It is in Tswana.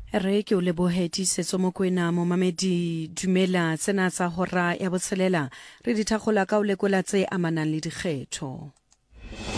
Re ke o lebohedi setso Mokoena Momamedi dumela tsena tsa hora ya botshelela re dithagola ka o lekola tse amanang le dikgetho.